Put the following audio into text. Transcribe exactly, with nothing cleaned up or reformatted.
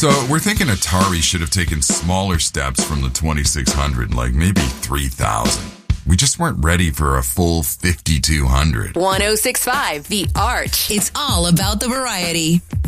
So we're thinking Atari should have taken smaller steps from the twenty-six hundred, like maybe three thousand. We just weren't ready for a full fifty-two hundred. one oh six point five The Arch. It's all about the variety.